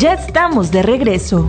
Ya estamos de regreso.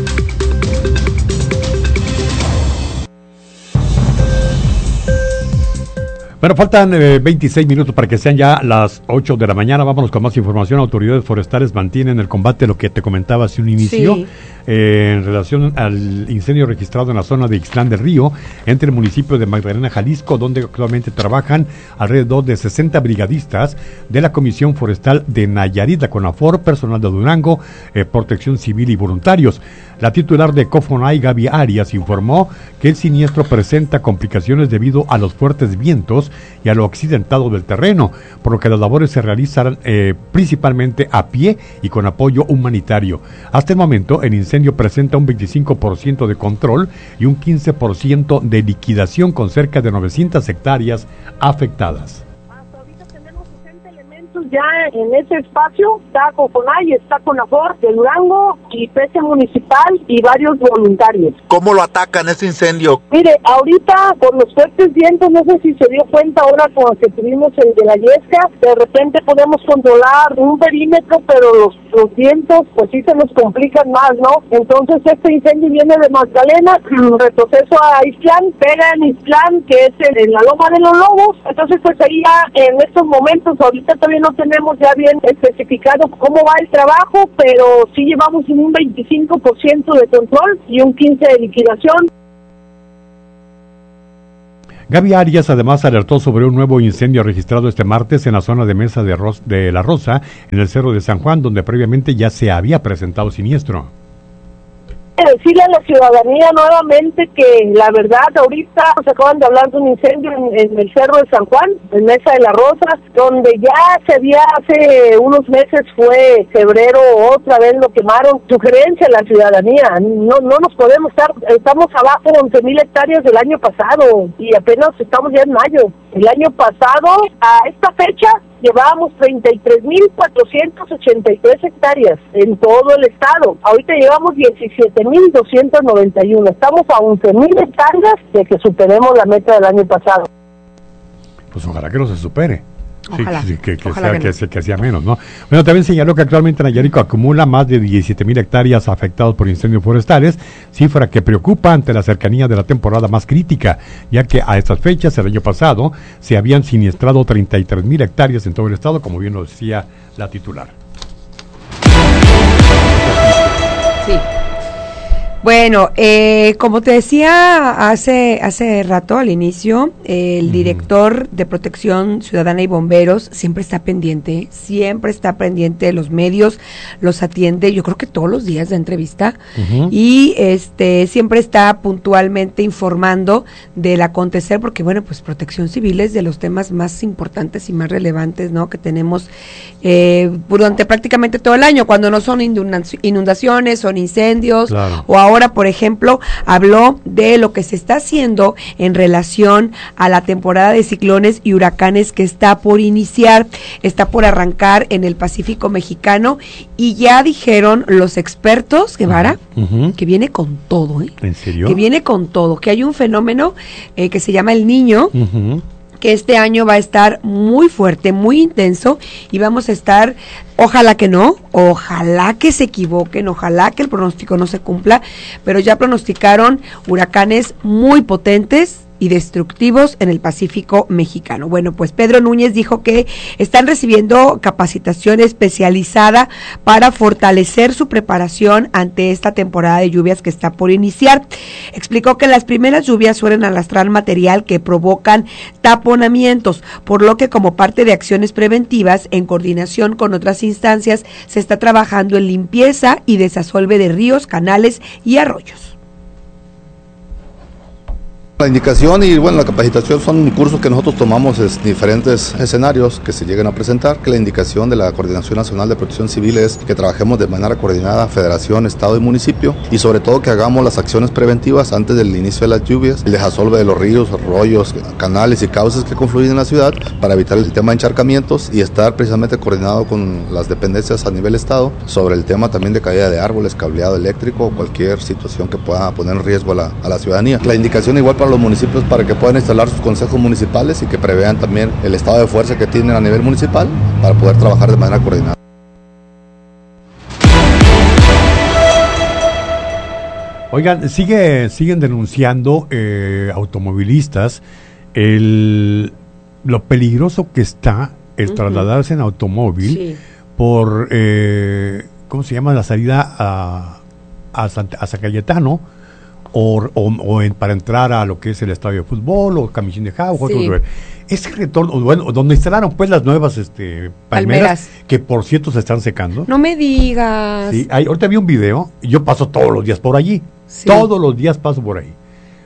Bueno, faltan 26 minutos para que sean ya las 8 de la mañana. Vámonos con más información. Autoridades forestales mantienen el combate, lo que te comentaba hace un inicio, Sí. En relación al incendio registrado en la zona de Ixtlán del Río, entre el municipio de Magdalena, Jalisco, donde actualmente trabajan alrededor de 60 brigadistas de la Comisión Forestal de Nayarit, la CONAFOR, personal de Durango, Protección Civil y voluntarios. La titular de COFONAI, Gaby Arias, informó que el siniestro presenta complicaciones debido a los fuertes vientos y a lo accidentado del terreno, por lo que las labores se realizan principalmente a pie y con apoyo humanitario. Hasta el momento, el incendio presenta un 25% de control y un 15% de liquidación, con cerca de 900 hectáreas afectadas. Ya en ese espacio está COFONAI, está CONAFOR de Durango y PC Municipal y varios voluntarios. ¿Cómo lo atacan ese incendio? Mire, ahorita por los fuertes vientos, no sé si se dio cuenta ahora cuando que tuvimos el de la Yesca, de repente podemos controlar un perímetro, pero los vientos pues sí se nos complican más, ¿no? Entonces este incendio viene de Magdalena, retroceso a Ixtlán, pega en Ixtlán, que es en la Loma de los Lobos. Entonces pues ahí ya en estos momentos, ahorita todavía no tenemos ya bien especificado cómo va el trabajo, pero sí llevamos un 25% de control y un 15% de liquidación. Gaby Arias además alertó sobre un nuevo incendio registrado este martes en la zona de Mesa de La Rosa, en el Cerro de San Juan, donde previamente ya se había presentado siniestro. Decirle a la ciudadanía nuevamente que la verdad ahorita se acaban de hablar de un incendio en el Cerro de San Juan, en Mesa de la Rosa, donde ya se había hace unos meses, fue febrero, otra vez lo quemaron. Sugerencia a la ciudadanía, no nos podemos estamos abajo de 11,000 hectáreas del año pasado y apenas estamos ya en mayo. El año pasado, a esta fecha, llevábamos 33,483 hectáreas en todo el estado. Ahorita llevamos 17,291. Estamos a 11,000 hectáreas de que superemos la meta del año pasado. Pues ojalá que no se supere. Ojalá. Sí, que Ojalá que sea menos, ¿no? Bueno, también señaló que actualmente Nayarit acumula más de 17,000 hectáreas afectadas por incendios forestales, cifra que preocupa ante la cercanía de la temporada más crítica, ya que a estas fechas, el año pasado, se habían siniestrado 33,000 hectáreas en todo el estado, como bien lo decía la titular. Sí. Bueno, como te decía hace rato al inicio, el director de Protección Ciudadana y Bomberos siempre está pendiente de los medios, los atiende, yo creo que todos los días de entrevista, y siempre está puntualmente informando del acontecer, porque bueno, pues Protección Civil es de los temas más importantes y más relevantes, ¿no?, que tenemos durante prácticamente todo el año, cuando no son inundaciones, son incendios, claro. O ahora, por ejemplo, habló de lo que se está haciendo en relación a la temporada de ciclones y huracanes que está por iniciar, está por arrancar en el Pacífico mexicano, y ya dijeron los expertos, Guevara, que viene con todo, ¿En serio? Que viene con todo, que hay un fenómeno que se llama El Niño, que este año va a estar muy fuerte, muy intenso, y vamos a estar, ojalá que no, ojalá que se equivoquen, ojalá que el pronóstico no se cumpla, pero ya pronosticaron huracanes muy potentes y destructivos en el Pacífico mexicano. Bueno, pues Pedro Núñez dijo que están recibiendo capacitación especializada para fortalecer su preparación ante esta temporada de lluvias que está por iniciar. Explicó que las primeras lluvias suelen arrastrar material que provocan taponamientos, por lo que como parte de acciones preventivas, en coordinación con otras instancias, se está trabajando en limpieza y desasolve de ríos, canales y arroyos. La indicación y bueno, la capacitación son cursos que nosotros tomamos en diferentes escenarios que se lleguen a presentar, que la indicación de la Coordinación Nacional de Protección Civil es que trabajemos de manera coordinada, federación, estado y municipio, y sobre todo que hagamos las acciones preventivas antes del inicio de las lluvias, el desasolve de los ríos, arroyos, canales y cauces que confluyen en la ciudad para evitar el tema de encharcamientos, y estar precisamente coordinado con las dependencias a nivel estado sobre el tema también de caída de árboles, cableado eléctrico o cualquier situación que pueda poner en riesgo a la ciudadanía. La indicación igual para los municipios para que puedan instalar sus consejos municipales y que prevean también el estado de fuerza que tienen a nivel municipal para poder trabajar de manera coordinada. Oigan, siguen denunciando automovilistas lo peligroso que está el trasladarse en automóvil por, ¿cómo se llama? La salida a San Cayetano para entrar a lo que es el estadio de fútbol o Camisín de Jauja. Ese retorno, bueno, donde instalaron pues las nuevas palmeras, que por cierto se están secando. No me digas. Sí, ahorita vi un video y yo paso todos los días por allí. Sí. Todos los días paso por ahí.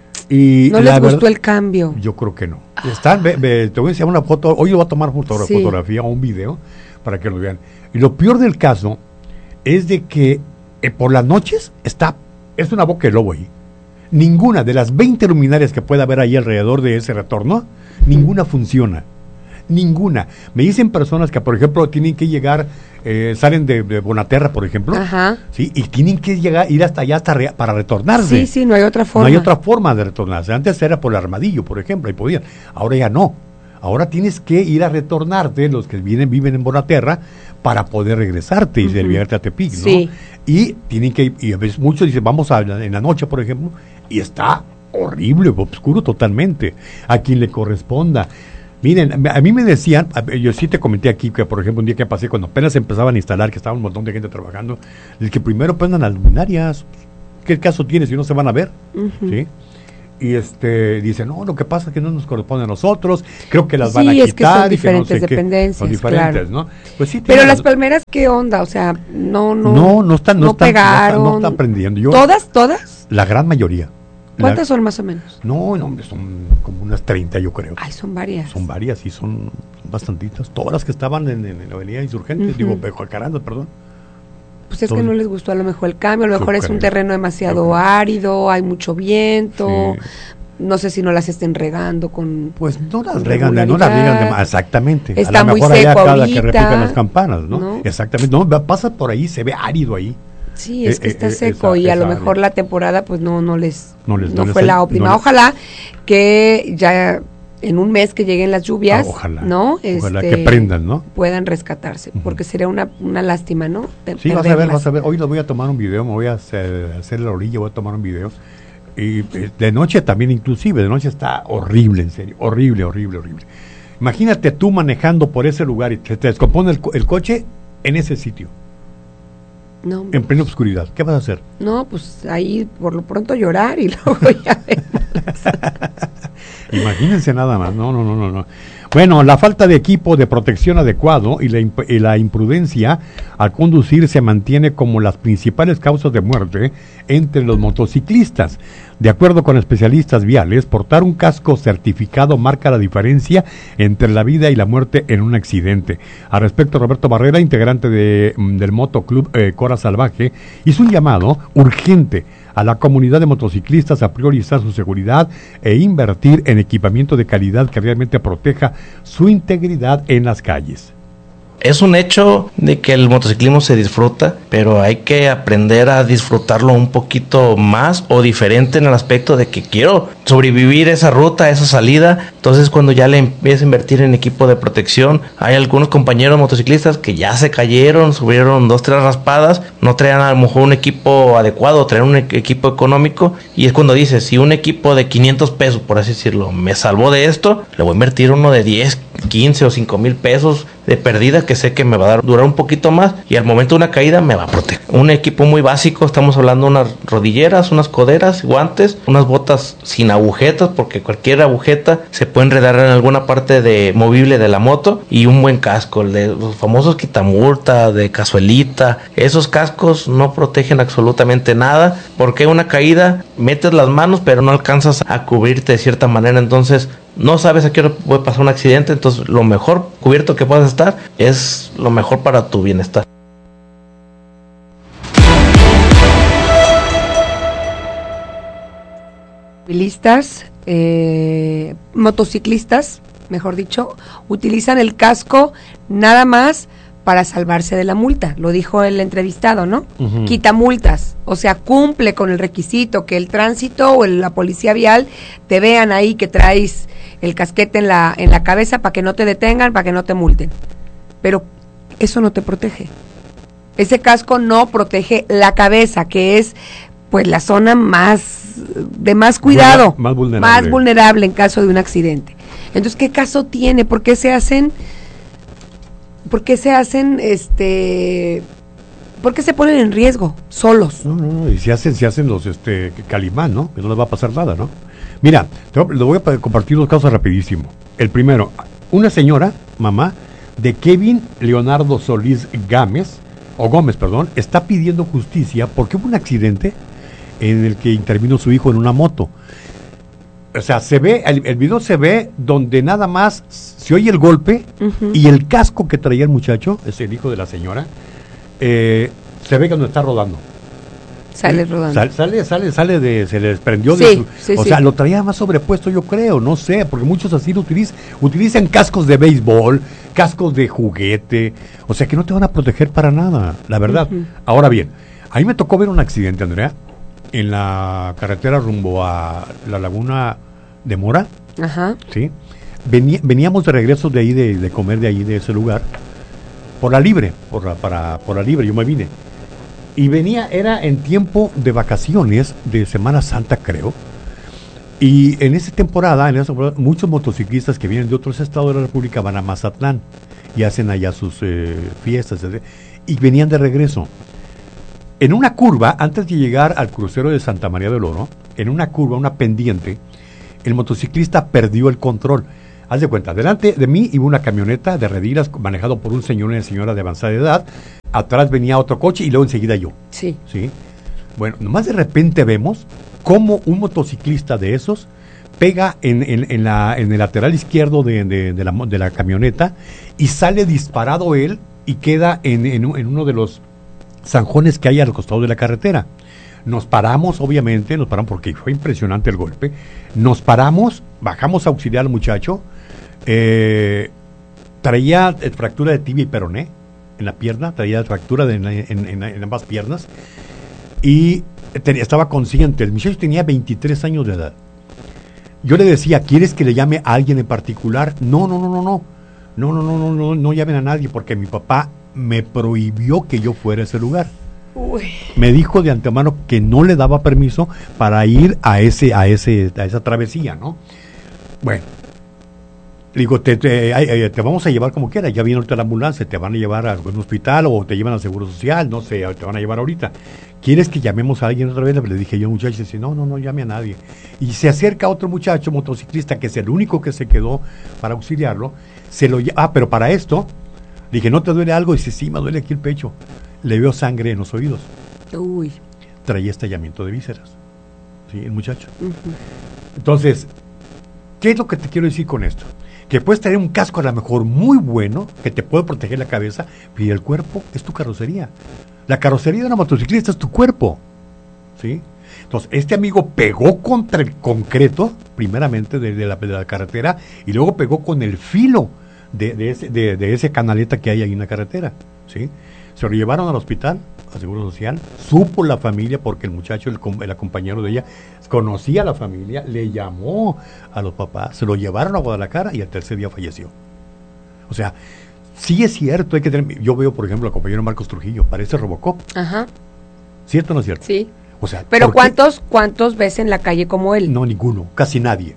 Y ¿no les gustó el cambio? Yo creo que no. Te voy a enseñar una foto. Hoy voy a tomar fotografía o un video para que lo vean. Y lo peor del caso es de que por las noches es una boca de lobo ahí. Ninguna de las 20 luminarias que pueda haber ahí alrededor de ese retorno, ninguna funciona. Ninguna. Me dicen personas que, por ejemplo, tienen que llegar, salen de Bonaterra, por ejemplo, ¿sí? Y tienen que ir hasta allá para retornarse. Sí, no hay otra forma. No hay otra forma de retornarse. Antes era por el Armadillo, por ejemplo, ahí podían. Ahora ya no. Ahora tienes que ir a retornarte, los que viven en Bonaterra, para poder regresarte y desviarte a Tepic, ¿no? Sí. Y tienen que, y a veces muchos dicen, vamos en la noche, por ejemplo, y está horrible, oscuro totalmente, a quien le corresponda. Miren, a mí me decían, yo sí te comenté aquí que, por ejemplo, un día que pasé, cuando apenas empezaban a instalar, que estaba un montón de gente trabajando, el que primero prendan las luminarias, ¿qué caso tiene si no se van a ver? ¿Sí? Y dice, no, lo que pasa es que no nos corresponde a nosotros, creo que las van a quitar. Sí, es que son diferentes dependencias, son diferentes, claro. ¿no? Pues sí, pero las palmeras, ¿qué onda? O sea, no están prendiendo. ¿Todas? La gran mayoría. ¿Cuántas son más o menos? No, son como unas 30, yo creo. Ay, son varias. Son varias, sí, son bastantitas. Todas las que estaban en la avenida Insurgentes, Jacaranda, perdón. Pues es que no les gustó a lo mejor el cambio, a lo mejor es un terreno demasiado árido, hay mucho viento, no sé si no las estén regando con... Pues no las regan exactamente. Está a lo muy mejor seco cada ahorita, que repican las campanas, ¿no? Exactamente, no, pasa por ahí, se ve árido ahí. Sí, es que está seco y a lo mejor la temporada pues no fue la óptima. Ojalá que ya en un mes que lleguen las lluvias, ojalá que prendan, ¿no? Puedan rescatarse, porque sería una lástima, ¿no? Sí, vas a ver, hoy les voy a tomar un video, me voy a hacer la orilla, voy a tomar un video, y de noche también inclusive, de noche está horrible, en serio, horrible. Imagínate tú manejando por ese lugar y te descompone el coche en ese sitio. No, en plena oscuridad, ¿qué vas a hacer? No, pues ahí por lo pronto llorar y luego ya vemos. Imagínense nada más, no. Bueno, la falta de equipo de protección adecuado y la imprudencia al conducir se mantiene como las principales causas de muerte entre los motociclistas. De acuerdo con especialistas viales, portar un casco certificado marca la diferencia entre la vida y la muerte en un accidente. Al respecto, Roberto Barrera, integrante del Motoclub Cora Salvaje, hizo un llamado urgente a la comunidad de motociclistas a priorizar su seguridad e invertir en equipamiento de calidad que realmente proteja su integridad en las calles. Es un hecho de que el motociclismo se disfruta, pero hay que aprender a disfrutarlo un poquito más o diferente en el aspecto de que quiero sobrevivir esa ruta, esa salida. Entonces, cuando ya le empieza a invertir en equipo de protección, hay algunos compañeros motociclistas que ya se cayeron, subieron 2-3 raspadas, no traían a lo mejor un equipo adecuado, traían un equipo económico, y es cuando dices, si un equipo de 500 pesos, por así decirlo, me salvó de esto, le voy a invertir uno de 10, 15 o 5 mil pesos de pérdida que sé que me va a durar un poquito más y al momento de una caída me va a proteger. Un equipo muy básico, estamos hablando de unas rodilleras, unas coderas, guantes, unas botas sin agujetas porque cualquier agujeta se puede enredar en alguna parte movible de la moto, y un buen casco, el de los famosos quitamulta, de cazuelita. Esos cascos no protegen absolutamente nada porque una caída metes las manos pero no alcanzas a cubrirte de cierta manera, entonces no sabes a qué hora puede pasar un accidente. Entonces lo mejor cubierto que puedas estar es lo mejor para tu bienestar. Motociclistas, mejor dicho, utilizan el casco nada más para salvarse de la multa, lo dijo el entrevistado, ¿no? Quita multas, o sea, cumple con el requisito que el tránsito o la policía vial te vean ahí que traes el casquete en la cabeza para que no te detengan, para que no te multen. Pero eso no te protege. Ese casco no protege la cabeza, que es pues la zona de más cuidado, más vulnerable en caso de un accidente. Entonces, ¿qué caso tiene? ¿Por qué se hacen ¿por qué se ponen en riesgo solos? No, y se hacen los calimán, ¿no? Que no les va a pasar nada, ¿no? Mira, les voy a compartir dos casos rapidísimo. El primero, una señora, mamá, de Kevin Leonardo Solís Gómez, está pidiendo justicia porque hubo un accidente en el que intervino su hijo en una moto. O sea, se ve, el video se ve donde nada más se oye el golpe y el casco que traía el muchacho, es el hijo de la señora, se ve que no está rodando. Sale rodando. Se le desprendió sea, lo traía más sobrepuesto, yo creo, no sé, porque muchos así lo utilizan cascos de béisbol, cascos de juguete, o sea que no te van a proteger para nada, la verdad. Ahora bien, a mí me tocó ver un accidente, Andrea, en la carretera rumbo a la Laguna de Mora. Ajá. ¿Sí? Veníamos de regreso de ahí, de comer de ahí, de ese lugar, por la libre, por la libre, yo me vine. Y era en tiempo de vacaciones, de Semana Santa, creo. Y en esa temporada, muchos motociclistas que vienen de otros estados de la República van a Mazatlán y hacen allá sus fiestas, etc. Y venían de regreso. En una curva, antes de llegar al crucero de Santa María del Oro, en una curva, una pendiente, el motociclista perdió el control. Haz de cuenta, delante de mí iba una camioneta de redilas manejado por un señor y una señora de avanzada edad. Atrás venía otro coche y luego enseguida yo. Sí. Bueno, nomás de repente vemos cómo un motociclista de esos pega en el lateral izquierdo de la camioneta y sale disparado él y queda en uno de los zanjones que hay al costado de la carretera. Nos paramos porque fue impresionante el golpe. Nos paramos, bajamos a auxiliar al muchacho. Traía fractura de tibia y peroné en la pierna, traía fractura en ambas piernas y estaba consciente. El muchacho tenía 23 años de edad. Yo le decía, ¿quieres que le llame a alguien en particular? No llamen a nadie porque mi papá me prohibió que yo fuera a ese lugar. Uy. Me dijo de antemano que no le daba permiso para ir a esa travesía, ¿no? Bueno, le digo, te vamos a llevar como quieras, ya viene ahorita la ambulancia, te van a llevar a un hospital o te llevan al Seguro Social, no sé, te van a llevar ahorita. ¿Quieres que llamemos a alguien otra vez? Le dije yo al muchacho, dice, no llame a nadie. Y se acerca otro muchacho motociclista, que es el único que se quedó para auxiliarlo, pero para esto, le dije, ¿no te duele algo? Dice, sí, me duele aquí el pecho. Le veo sangre en los oídos. Uy. Traía estallamiento de vísceras. ¿Sí? El muchacho. Entonces, ¿qué es lo que te quiero decir con esto? Que puedes tener un casco a lo mejor muy bueno, que te puede proteger la cabeza, pero el cuerpo es tu carrocería. La carrocería de una motociclista es tu cuerpo. ¿Sí? Entonces, este amigo pegó contra el concreto, primeramente de la carretera, y luego pegó con el filo de ese canaleta que hay ahí en la carretera. ¿Sí? Se lo llevaron al hospital, al Seguro Social, supo la familia, porque el muchacho, el compañero de ella, conocía a la familia, le llamó a los papás, se lo llevaron a Guadalajara y al tercer día falleció. O sea, sí es cierto, yo veo, por ejemplo, al compañero Marcos Trujillo, parece Robocop. Ajá. ¿Cierto o no es cierto? Sí. O sea, pero ¿cuántos ves en la calle como él? No, ninguno, casi nadie.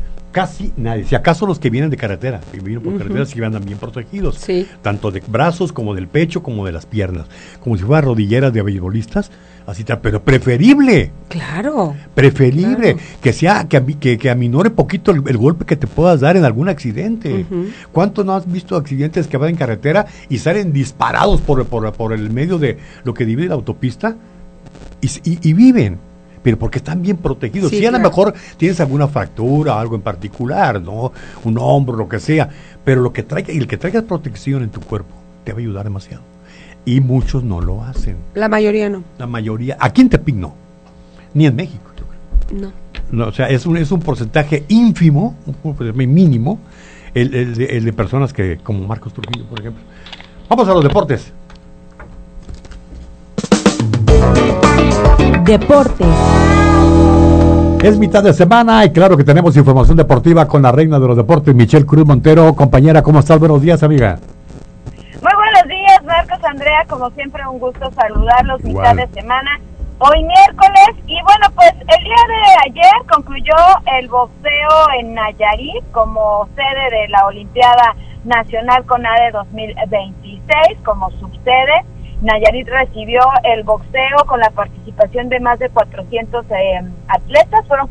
Si acaso los que vienen de carretera, que vienen por carretera, sí andan bien protegidos, sí. Tanto de brazos como del pecho, como de las piernas, como si fueran rodilleras de beisbolistas, así, pero preferible. Claro. Preferible, claro. que aminore poquito el golpe que te puedas dar en algún accidente. ¿Cuántos no has visto accidentes que van en carretera y salen disparados por el medio de lo que divide la autopista y viven? Pero porque están bien protegidos. Sí, a lo mejor tienes alguna fractura, algo en particular, ¿no? Un hombro, lo que sea, pero el que traiga protección en tu cuerpo te va a ayudar demasiado. Y muchos no lo hacen. La mayoría no. La mayoría, aquí en Tepic no, ni en México. No, o sea, es un porcentaje ínfimo, mínimo, el de personas que, como Marcos Trujillo, por ejemplo. Vamos a los deportes. Deportes. Es mitad de semana y claro que tenemos información deportiva con la reina de los deportes, Michelle Cruz Montero. Compañera, ¿cómo estás? Buenos días, amiga. Muy buenos días, Marcos, Andrea. Como siempre, un gusto saludarlos. Mitad de semana. hoy miércoles. Y bueno, pues el día de ayer concluyó el boxeo en Nayarit como sede de la Olimpiada Nacional CONADE 2026, como subsede. Nayarit recibió el boxeo con la participación de más de 400 atletas, fueron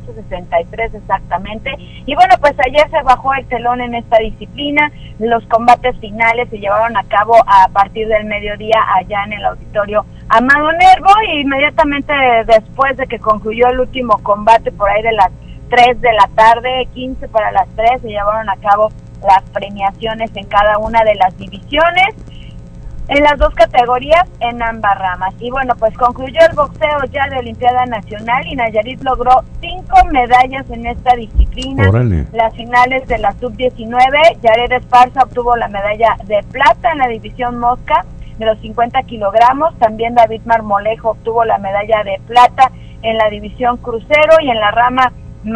463 exactamente, y bueno, pues ayer se bajó el telón en esta disciplina. Los combates finales se llevaron a cabo a partir del mediodía allá en el auditorio Amado Nervo, y inmediatamente después de que concluyó el último combate, por ahí de las 3 de la tarde, 15 para las 3, se llevaron a cabo las premiaciones en cada una de las divisiones, en las dos categorías, en ambas ramas. Y bueno, pues concluyó el boxeo ya de Olimpiada Nacional y Nayarit logró 5 medallas en esta disciplina. Órale. Las finales de la sub-19, Yared Esparza obtuvo la medalla de plata en la división mosca de los 50 kilogramos. También David Marmolejo obtuvo la medalla de plata en la división crucero, y en la rama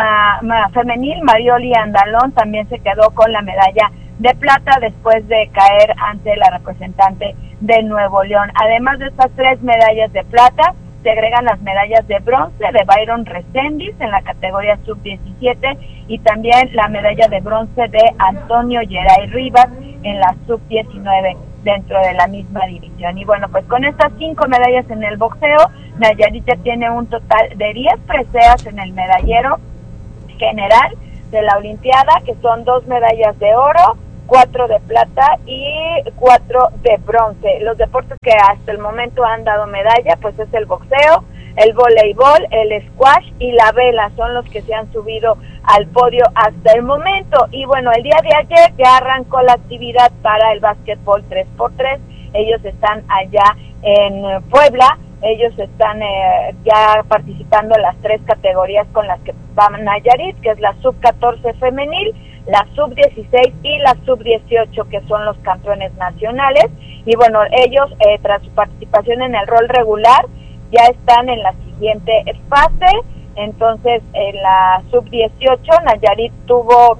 femenil, Marioli Andalón también se quedó con la medalla de plata después de caer ante la representante de Nuevo León. Además de estas 3 medallas de plata, se agregan las medallas de bronce de Byron Reséndiz en la categoría sub-17 y también la medalla de bronce de Antonio Yeray Rivas en la sub-19 dentro de la misma división. Y bueno, pues con estas 5 medallas en el boxeo, Nayarit ya tiene un total de 10 preseas en el medallero general de la Olimpiada, que son 2 medallas de oro, 4 de plata y 4 de bronce. Los deportes que hasta el momento han dado medalla, pues es el boxeo, el voleibol, el squash y la vela, son los que se han subido al podio hasta el momento. Y bueno, el día de ayer ya arrancó la actividad para el básquetbol 3x3, ellos están allá en Puebla. Ellos están ya participando en las 3 categorías con las que va Nayarit, que es la sub-14 femenil, la sub-16 y la sub-18, que son los campeones nacionales. Y bueno, ellos tras su participación en el rol regular ya están en la siguiente fase. Entonces en la sub-18 Nayarit tuvo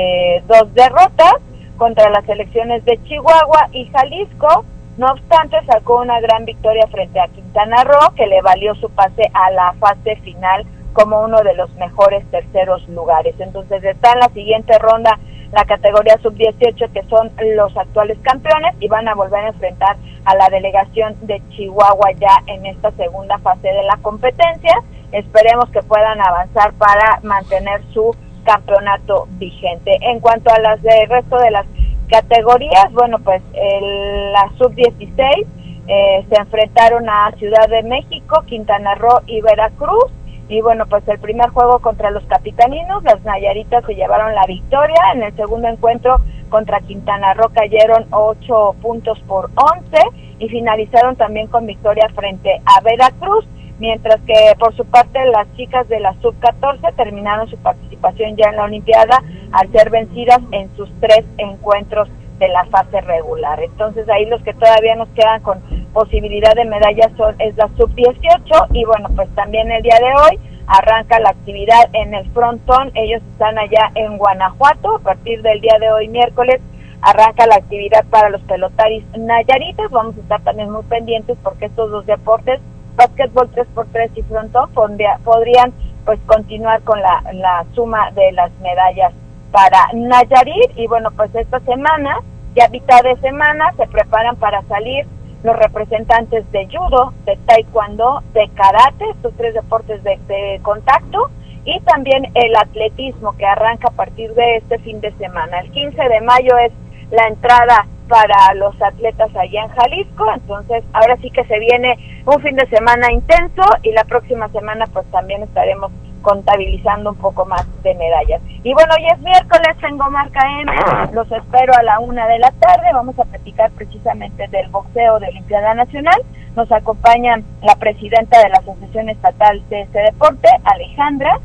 2 derrotas contra las selecciones de Chihuahua y Jalisco. No obstante, sacó una gran victoria frente a Quintana Roo, que le valió su pase a la fase final como uno de los mejores terceros lugares. Entonces está en la siguiente ronda la categoría sub-18, que son los actuales campeones, y van a volver a enfrentar a la delegación de Chihuahua ya en esta segunda fase de la competencia. Esperemos que puedan avanzar para mantener su campeonato vigente. En cuanto a las del resto de las categorías, bueno, pues la sub-16 se enfrentaron a Ciudad de México, Quintana Roo y Veracruz, y bueno, pues el primer juego contra los capitaninos, las nayaritas se llevaron la victoria. En el segundo encuentro contra Quintana Roo cayeron 8 puntos por 11 y finalizaron también con victoria frente a Veracruz, mientras que por su parte las chicas de la sub-14 terminaron su participación ya en la Olimpiada al ser vencidas en sus 3 encuentros de la fase regular. Entonces ahí los que todavía nos quedan con posibilidad de medallas es la sub-18, y bueno, pues también el día de hoy arranca la actividad en el frontón. Ellos están allá en Guanajuato. A partir del día de hoy, miércoles, arranca la actividad para los pelotaris nayaritas. Vamos a estar también muy pendientes porque estos 2 deportes, básquetbol 3x3 y frontón, podrían pues continuar con la suma de las medallas para Nayarit. Y bueno, pues esta semana, ya a mitad de semana, se preparan para salir los representantes de judo, de taekwondo, de karate, estos 3 deportes de contacto, y también el atletismo, que arranca a partir de este fin de semana. El 15 de mayo es la entrada para los atletas allá en Jalisco. Entonces ahora sí que se viene un fin de semana intenso, y la próxima semana pues también estaremos contabilizando un poco más de medallas. Y bueno, hoy es miércoles, tengo Marca M, los espero a la 1 de la tarde. Vamos a platicar precisamente del boxeo de Olimpiada Nacional. Nos acompaña la presidenta de la Asociación Estatal de este deporte, Alejandra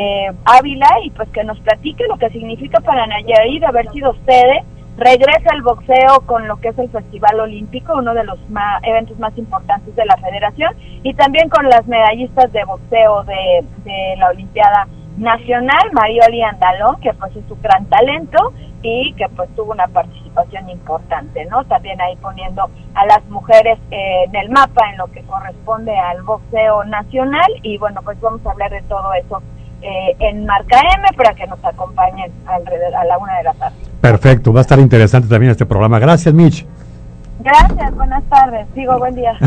Ávila, y pues que nos platique lo que significa para Nayarit haber sido sede. Regresa el boxeo con lo que es el Festival Olímpico, uno de los eventos más importantes de la federación, y también con las medallistas de boxeo de la Olimpiada Nacional, Marioli Andalón, que pues es su gran talento, y que pues tuvo una participación importante, ¿no? También ahí poniendo a las mujeres en el mapa en lo que corresponde al boxeo nacional, y bueno, pues vamos a hablar de todo eso en Marca M para que nos acompañen alrededor a la 1 de la tarde. Perfecto, va a estar interesante también este programa. Gracias, Mitch. Gracias, buenas tardes. Digo, buen día.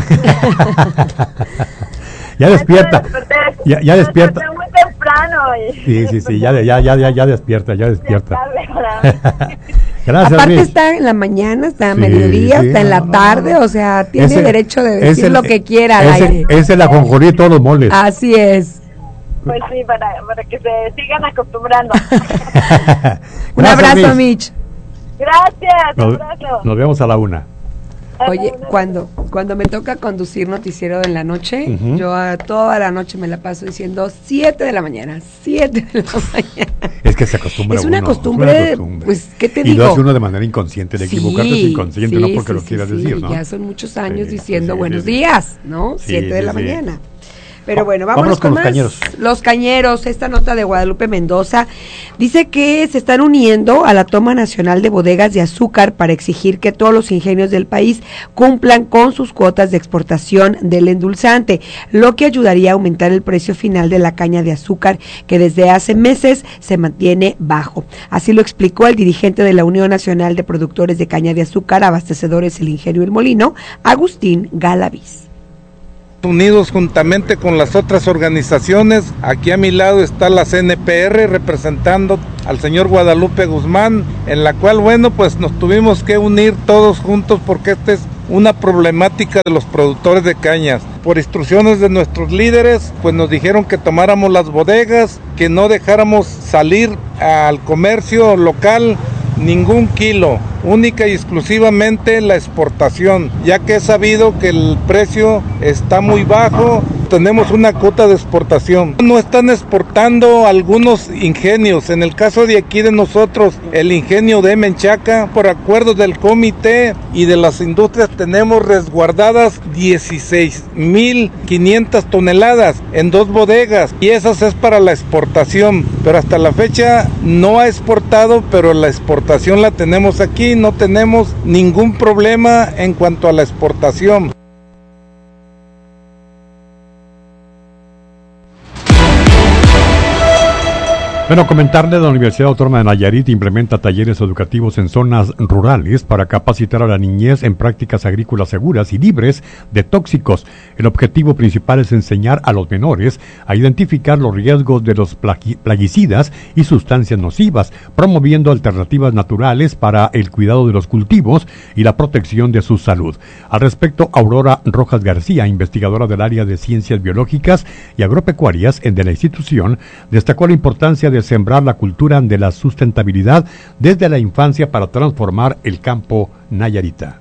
Ya despierta. Ya despierta. Muy temprano. Sí, ya despierta. Gracias, aparte Mitch. está en la mañana, está a mediodía, está en la tarde, o sea, tiene derecho de decir lo que quiera al aire. Es el ajonjolí de todos los moles. Así es. Pues sí, para que se sigan acostumbrando. Un abrazo, Mitch. Gracias, un abrazo. Nos vemos a la 1. Oye, cuando me toca conducir noticiero en la noche, yo toda la noche me la paso diciendo 7 de la mañana. Es que se acostumbra es una uno. costumbre, pues, ¿qué te digo? Y lo hace uno de manera inconsciente, de equivocarse es inconsciente, no porque lo quieras decir, ¿no? Ya son muchos años diciendo buenos días, ¿no? 7 de la mañana. Pero bueno, vámonos con los más. Cañeros. Los cañeros, esta nota de Guadalupe Mendoza dice que se están uniendo a la toma nacional de bodegas de azúcar para exigir que todos los ingenios del país cumplan con sus cuotas de exportación del endulzante, lo que ayudaría a aumentar el precio final de la caña de azúcar, que desde hace meses se mantiene bajo. Así lo explicó el dirigente de la Unión Nacional de Productores de Caña de Azúcar, Abastecedores El Ingenio El Molino, Agustín Galaviz. Unidos juntamente con las otras organizaciones. Aquí a mi lado está la CNPR representando al señor Guadalupe Guzmán, en la cual, bueno, pues nos tuvimos que unir todos juntos porque esta es una problemática de los productores de cañas. Por instrucciones de nuestros líderes, pues nos dijeron que tomáramos las bodegas, que no dejáramos salir al comercio local ningún kilo, única y exclusivamente la exportación, ya que es sabido que el precio está muy bajo. Tenemos una cuota de exportación. No están exportando algunos ingenios. En el caso de aquí de nosotros, el ingenio de Menchaca, por acuerdos del comité y de las industrias, tenemos resguardadas 16,500 toneladas en 2 bodegas, y esas es para la exportación. Pero hasta la fecha no ha exportado, pero la exportación la tenemos aquí. No tenemos ningún problema en cuanto a la exportación. Bueno, comentarle, la Universidad Autónoma de Nayarit implementa talleres educativos en zonas rurales para capacitar a la niñez en prácticas agrícolas seguras y libres de tóxicos. El objetivo principal es enseñar a los menores a identificar los riesgos de los plaguicidas y sustancias nocivas, promoviendo alternativas naturales para el cuidado de los cultivos y la protección de su salud. Al respecto, Aurora Rojas García, investigadora del área de Ciencias Biológicas y Agropecuarias de la institución, destacó la importancia de sembrar la cultura de la sustentabilidad desde la infancia para transformar el campo nayarita.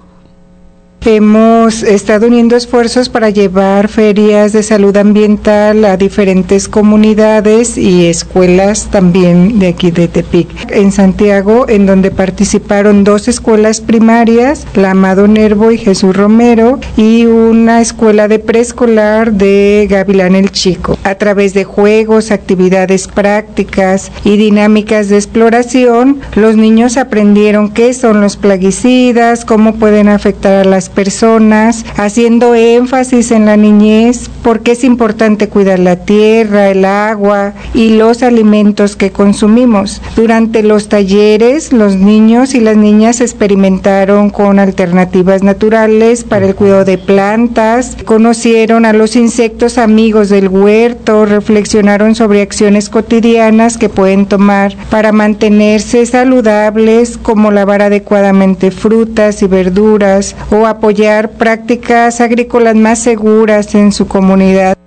Hemos estado uniendo esfuerzos para llevar ferias de salud ambiental a diferentes comunidades y escuelas también de aquí de Tepic. En Santiago, en donde participaron 2 escuelas primarias, la Amado Nervo y Jesús Romero, y una escuela de preescolar de Gavilán el Chico. A través de juegos, actividades prácticas y dinámicas de exploración, los niños aprendieron qué son los plaguicidas, cómo pueden afectar a las personas, haciendo énfasis en la niñez, porque es importante cuidar la tierra, el agua y los alimentos que consumimos. Durante los talleres, los niños y las niñas experimentaron con alternativas naturales para el cuidado de plantas, conocieron a los insectos amigos del huerto, reflexionaron sobre acciones cotidianas que pueden tomar para mantenerse saludables, como lavar adecuadamente frutas y verduras o apoyar prácticas agrícolas más seguras en su comunidad.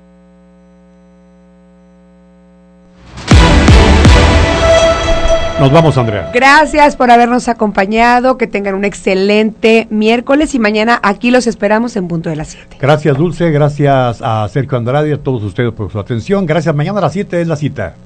Nos vamos, Andrea. Gracias por habernos acompañado, que tengan un excelente miércoles y mañana aquí los esperamos en punto de las 7. Gracias, Dulce, gracias a Sergio Andrade y a todos ustedes por su atención. Gracias, mañana a las 7 es la cita.